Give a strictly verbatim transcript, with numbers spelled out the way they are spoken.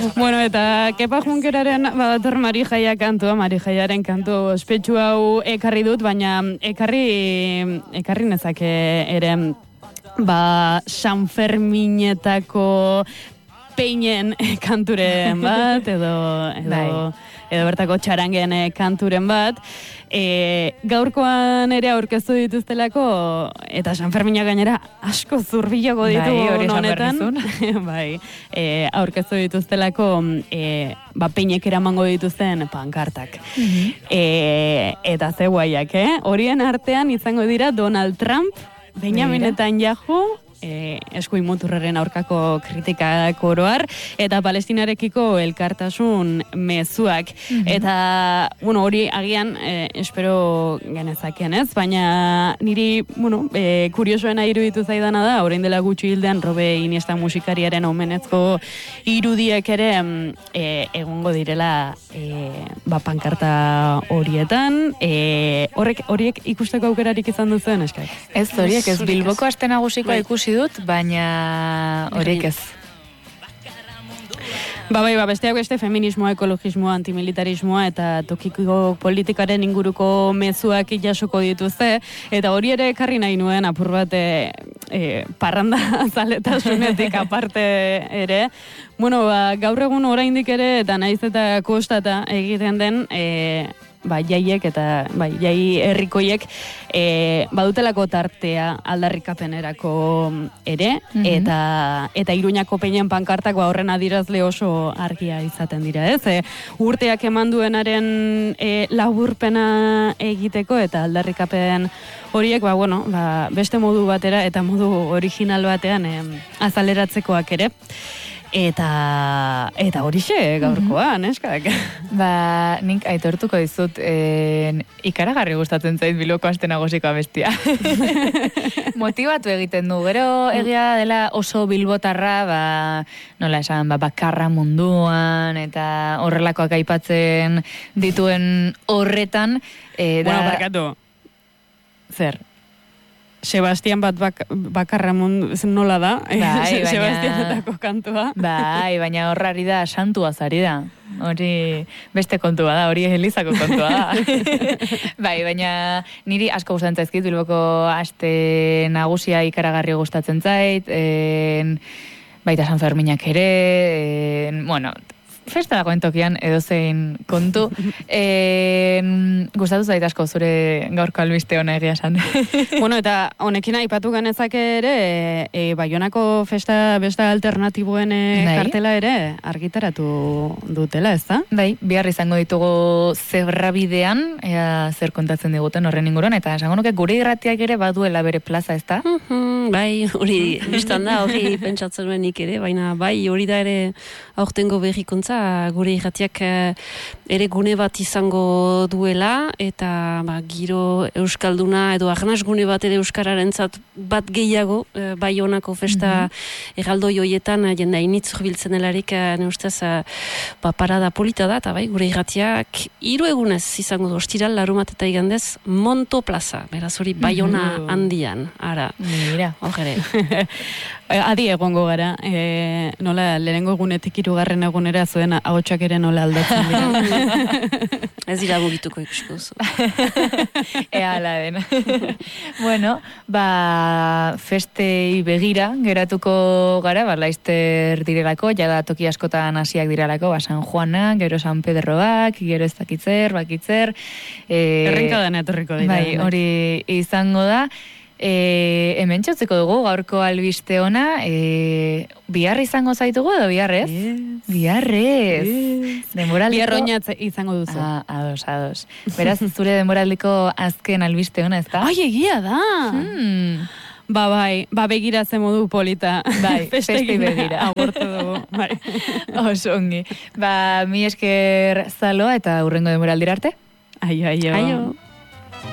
Bueno, eta Kepa Junkeraren badator Marijaia kantua, Marijaiaren kantu ospetsu hau ekarri dut, baina ekarri ekarri nezake ere ba San Ferminetako peinen kanturen bat edo edo edo bertako txarangen kanturen bat. E, gaurkoan ere aurkeztu dituztelako, eta San Fermina gainera asko zurbilago ditu honetan. Bai, e, aurkeztu dituztelako e, ba, peinek eramango dituzten pankartak. Mm-hmm. e, eta ze guaiak, eh? Horien artean izango dira Donald Trump, Benjamin Netanyahu, E, eskuin muturraren aurkako kritikak oroar, eta Palestinarekiko elkartasun mezuak. Mm-hmm. Eta, bueno, hori agian, e, espero genezakien ez, baina niri, bueno, e, kuriosoena iruditu zaidana da, orain dela gutxi hildean Robe Iniesta musikariaren omenezko irudiek ere e, egongo direla e, ba, pankarta horietan. E, horrek, horiek ikusteko aukerarik izan duzuen, eskak? Ez, horiek ez, Bilboko aste nagusikoa ikusi dut, baina horiek ez. Ba, bai, ba, besteak beste feminismoa, ekologismoa, antimilitarismoa eta tokiko politikaren inguruko mezuak jasoko dituzte, eta hori ere ekarri nahi nuen apur bat e, e, parranda zaletasunetik aparte ere. Bueno, ba, gaur egun oraindik ere, eta naiz eta kostata egiten den, e, ba, jaiek eta bai, jai herrikoiek e, badutelako tartea aldarrikapenerako ere, mm-hmm. eta eta Iruñako peinen pankartak ba, horren adirazle oso argia izaten dira, ez? E, urteak eman duenaren e, laburpena egiteko eta aldarrikapen horiek, ba, bueno, ba, beste modu batera eta modu original batean e, azaleratzekoak ere. Eta eta horixe gaurkoan, eskak. Ba, nik aitortuko dizut, en, ikaragarri gustatzen zait Bilboko aste nagusikoa bestia. Motibatu egiten du, gero egia dela oso bilbotarra, ba, nola esan, ba, bakarra munduan, eta horrelakoak aipatzen dituen horretan. E, da... Bueno, barkatu. Zer? Sebastian bat bak, bakarra mundu, nola da? Bai, baina... Sebastianetako kantua. Bai, baina horrari da santua zari da. Hori beste kontua da, hori Elizako kontua da. Bai, baina niri asko gustatzen zaizkit, Bilboko aste nagusia ikaragarri gustatzen zait, en, baita San Ferminak ere, en, bueno... Festa dagoen tokian edozein kontu. E, gustatu zait asko zure gaurko albiste hona egia esan. Bueno, eta honekin aipatu genezake ere, e, Baionako festa besta alternatiboen e, kartela ere argitaratu dutela, ez da? Bai, bihar izango ditugu Zebrabidean, ea zer kontatzen diguten horren inguruan, eta esango nuke gure irratiak ere baduela bere plaza, ez da? Mm-hmm, bai, hori biztan da, hori pentsatzen benik ere, baina bai, hori da ere aurtengo berrikuntza, gure irratiak ere gune bat izango duela, eta ba, giro euskalduna edo arnaz gune bat ere euskararentzat bat gehiago, e, Baionako festa mm-hmm. erraldoi hoietan jende hainitz urbiltzen delarik, ne ustez ba, parada polita da, eta bai, gure irratiak hiru egunez izango du, ostiral, larumat eta igandez, Monto Plaza, beraz hori Baiona mm-hmm. handian, ara. Mira. Hogere. Adi egongo gara, e, nola lehenengo egunetik hirugarren egunera zuen ahotsak ere nola aldatzen dira. Ez dira mugituko ikusko zu. Ea ala den. Bueno, ba, festei begira geratuko gara, ba, laizter direlako, jada toki askotan hasiak direlako, ba, San Juana, gero San Pedroak, gero ez dakitzer, bakitzer. E, Errinkadan etorriko dira. Bai, hori izango da. E, hemen txotzeko dugu gaurko albiste ona, e, bihar izango zaitugu edo biharrez? Yes. Biharrez. Yes. Denboraldiko... Bihar oinatz izango duzu. Ah, ados, ados. Beraz, zure denboraldiko azken albiste ona, ez da? Ai, egia da! Hmm. Ba, bai, ba, begira ze modu polita. Bai, festei begira. Agortu dugu, bai. Oso ongi. Ba, mi esker zaloa eta hurrengo denboraldira arte. Aio, aio. Aio.